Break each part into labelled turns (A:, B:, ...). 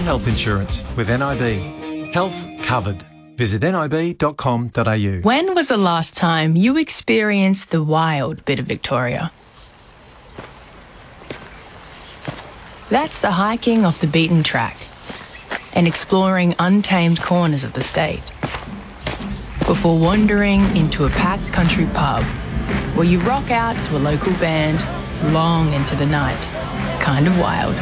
A: health insurance with NIB. Health covered. Visit nib.com.au.
B: When was the last time you experienced the wild bit of Victoria? That's the hiking off the beaten track and exploring untamed corners of the state before wandering into a packed country pub where you rock out to a local band long into the night. Kind of wild.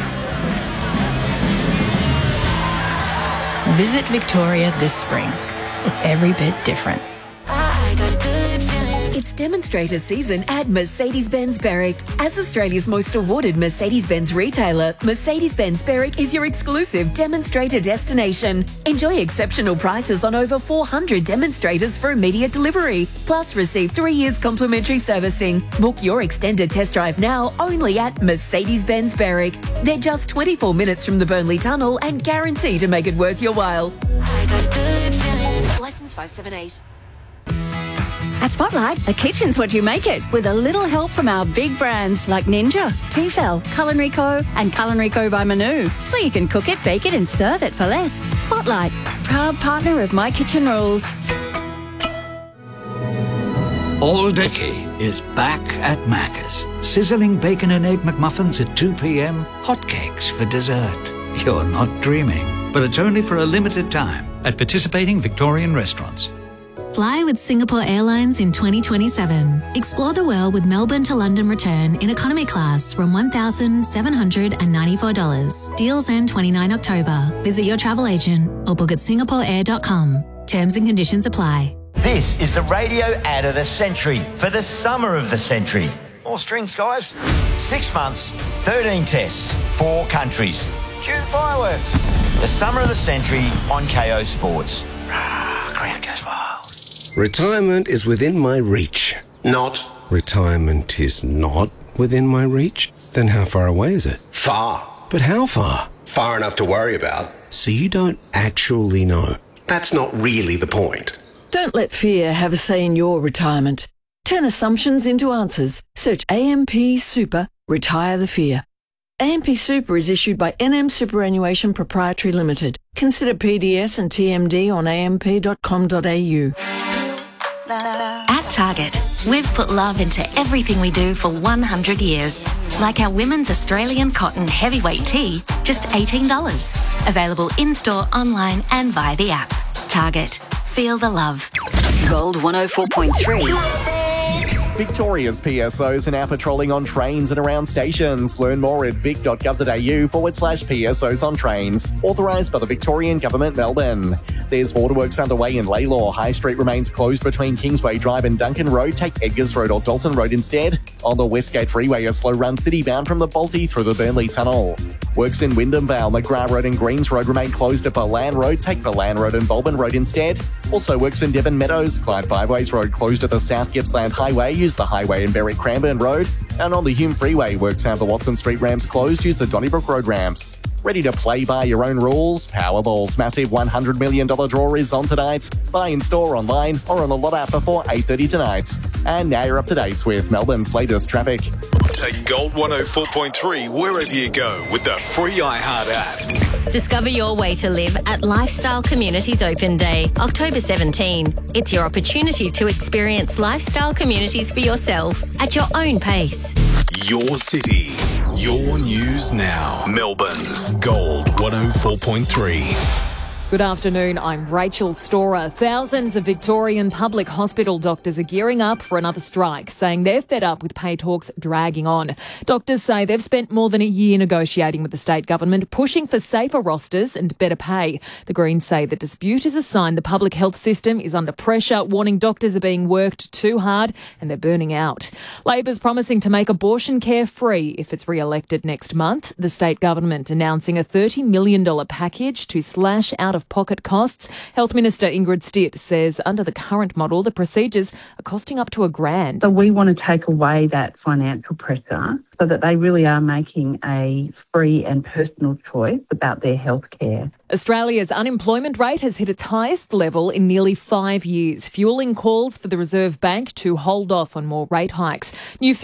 B: Visit Victoria this spring. It's every bit different.
C: I got a good feeling.
D: It's demonstrator season at Mercedes-Benz Berwick. As Australia's most awarded Mercedes-Benz retailer, Mercedes-Benz Berwick is your exclusive demonstrator destination. Enjoy exceptional prices on over 400 demonstrators for immediate delivery. Plus, receive 3 years complimentary servicing. Book your extended test drive now only at Mercedes-Benz Berwick. They're just 24 minutes from the Burnley Tunnel and guarantee to make it worth your while.
C: I got a good feeling.
D: Licence 578.
E: At Spotlight, a kitchen's what you make it, with a little help from our big brands like Ninja, Tefal, Culinary Co. and Culinary Co. by Manu. So you can cook it, bake it and serve it for less. Spotlight, proud partner of My Kitchen Rules.
F: All Dickie is back at Macca's. Sizzling bacon and egg McMuffins at 2 p.m, hotcakes for dessert. You're not dreaming, but it's only for a limited time at participating Victorian restaurants.
G: Fly with Singapore Airlines in 2027. Explore the world with Melbourne to London return in economy class from $1,794. Deals end 29 October. Visit your travel agent or book at singaporeair.com. Terms and conditions apply.
H: This is the radio ad of the century for the summer of the century. More strings, guys. 6 months, 13 tests, 4 countries. Cue the fireworks. The summer of the century on KO Sports. Crowd goes wild.
I: Retirement is within my reach.
J: Not.
I: Retirement is not within my reach? Then how far away is it?
J: Far.
I: But how far?
J: Far enough to worry about.
I: So you don't actually know?
J: That's not really the point.
K: Don't let fear have a say in your retirement. Turn assumptions into answers. Search AMP Super, Retire the Fear. AMP Super is issued by NM Superannuation Proprietary Limited. Consider PDS and TMD on amp.com.au.
L: At Target, we've put love into everything we do for 100 years. Like our women's Australian cotton heavyweight tee, just $18. Available in-store, online and via the app. Target. Feel the love.
E: Gold 104.3.
M: Victoria's PSOs are now patrolling on trains and around stations. Learn more at vic.gov.au/PSOs on trains. Authorised by the Victorian Government, Melbourne. There's waterworks underway in Laylaw. High Street remains closed between Kingsway Drive and Duncan Road. Take Edgars Road or Dalton Road instead. On the Westgate Freeway, a slow run city-bound from the Balti through the Burnley Tunnel. Works in Wyndham Vale, McGrath Road and Greens Road remain closed at Bolan Road. Take Bolan Road and Bulben Road instead. Also works in Devon Meadows. Clyde Fiveways Road closed at the South Gippsland Highway. Use the highway in Berwick Cranbourne Road. And on the Hume Freeway, works out the Watson Street ramps closed. Use the Donnybrook Road ramps. Ready to play by your own rules? Powerball's massive $100 million draw is on tonight. Buy in store, online or on the Lot app before 8:30 tonight. And now you're up to date with Melbourne's latest traffic.
N: Take Gold 104.3 wherever you go with the free iHeart app.
O: Discover your way to live at Lifestyle Communities Open Day, October 17. It's your opportunity to experience lifestyle communities for yourself at your own pace.
N: Your city, your news now. Melbourne's Gold 104.3.
P: Good afternoon, I'm Rachel Storer. Thousands of Victorian public hospital doctors are gearing up for another strike, saying they're fed up with pay talks dragging on. Doctors say they've spent more than a year negotiating with the state government, pushing for safer rosters and better pay. The Greens say the dispute is a sign the public health system is under pressure, warning doctors are being worked too hard and they're burning out. Labor's promising to make abortion care free if it's re-elected next month. The state government announcing a $30 million package to slash out-of-pocket costs. Health Minister Ingrid Stitt says under the current model, the procedures are costing up to $1,000.
Q: So we want to take away that financial pressure so that they really are making a free and personal choice about their health care.
P: Australia's unemployment rate has hit its highest level in nearly 5 years, fueling calls for the Reserve Bank to hold off on more rate hikes. New